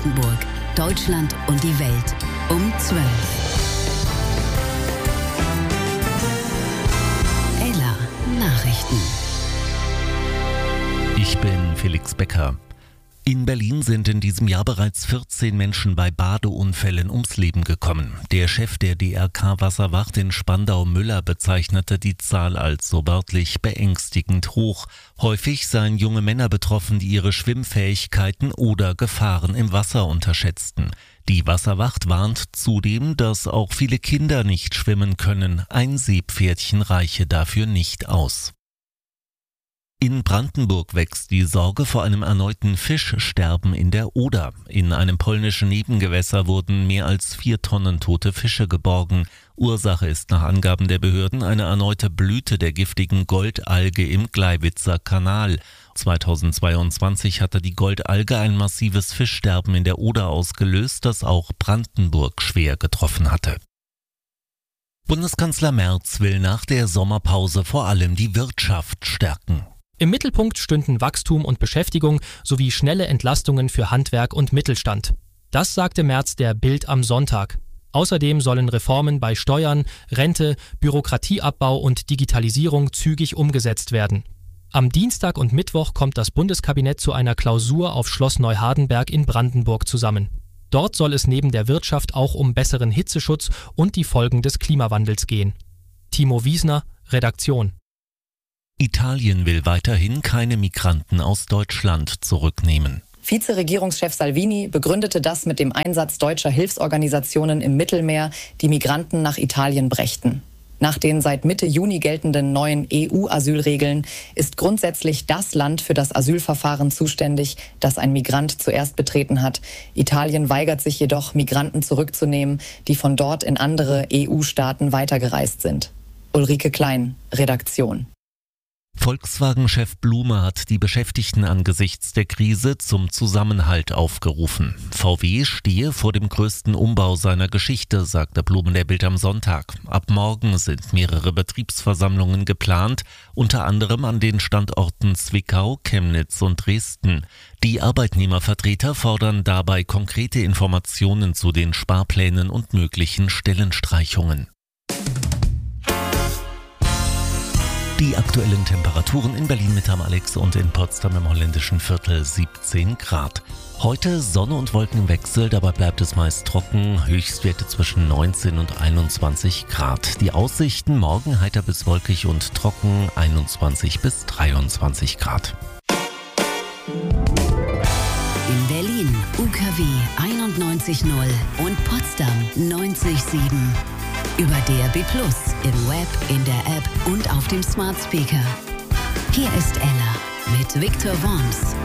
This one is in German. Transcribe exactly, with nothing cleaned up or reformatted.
Brandenburg, Deutschland und die Welt um zwölf. Ella Nachrichten. Ich bin Felix Becker. In Berlin sind in diesem Jahr bereits vierzehn Menschen bei Badeunfällen ums Leben gekommen. Der Chef der D R K-Wasserwacht in Spandau, Müller, bezeichnete die Zahl als so wörtlich beängstigend hoch. Häufig seien junge Männer betroffen, die ihre Schwimmfähigkeiten oder Gefahren im Wasser unterschätzten. Die Wasserwacht warnt zudem, dass auch viele Kinder nicht schwimmen können. Ein Seepferdchen reiche dafür nicht aus. In Brandenburg wächst die Sorge vor einem erneuten Fischsterben in der Oder. In einem polnischen Nebengewässer wurden mehr als vier Tonnen tote Fische geborgen. Ursache ist nach Angaben der Behörden eine erneute Blüte der giftigen Goldalge im Gleiwitzer Kanal. zweitausendzweiundzwanzig hatte die Goldalge ein massives Fischsterben in der Oder ausgelöst, das auch Brandenburg schwer getroffen hatte. Bundeskanzler Merz will nach der Sommerpause vor allem die Wirtschaft stärken. Im Mittelpunkt stünden Wachstum und Beschäftigung sowie schnelle Entlastungen für Handwerk und Mittelstand. Das sagte Merz der Bild am Sonntag. Außerdem sollen Reformen bei Steuern, Rente, Bürokratieabbau und Digitalisierung zügig umgesetzt werden. Am Dienstag und Mittwoch kommt das Bundeskabinett zu einer Klausur auf Schloss Neuhardenberg in Brandenburg zusammen. Dort soll es neben der Wirtschaft auch um besseren Hitzeschutz und die Folgen des Klimawandels gehen. Timo Wiesner, Redaktion. Italien will weiterhin keine Migranten aus Deutschland zurücknehmen. Vizeregierungschef Salvini begründete das mit dem Einsatz deutscher Hilfsorganisationen im Mittelmeer, die Migranten nach Italien brächten. Nach den seit Mitte Juni geltenden neuen E U-Asylregeln ist grundsätzlich das Land für das Asylverfahren zuständig, das ein Migrant zuerst betreten hat. Italien weigert sich jedoch, Migranten zurückzunehmen, die von dort in andere E U-Staaten weitergereist sind. Ulrike Klein, Redaktion. Volkswagen-Chef Blume hat die Beschäftigten angesichts der Krise zum Zusammenhalt aufgerufen. V W stehe vor dem größten Umbau seiner Geschichte, sagte Blume der Bild am Sonntag. Ab morgen sind mehrere Betriebsversammlungen geplant, unter anderem an den Standorten Zwickau, Chemnitz und Dresden. Die Arbeitnehmervertreter fordern dabei konkrete Informationen zu den Sparplänen und möglichen Stellenstreichungen. Die aktuellen Temperaturen in Berlin mit Herrn Alex und in Potsdam im holländischen Viertel siebzehn Grad. Heute Sonne und Wolkenwechsel, dabei bleibt es meist trocken, Höchstwerte zwischen neunzehn und einundzwanzig Grad. Die Aussichten morgen heiter bis wolkig und trocken, einundzwanzig bis dreiundzwanzig Grad. In Berlin U K W einundneunzig Komma null und Potsdam neunzig Komma sieben. Über D A B plus, im Web, in der App und auf dem Smart Speaker. Hier ist Ella mit Viktor Worms.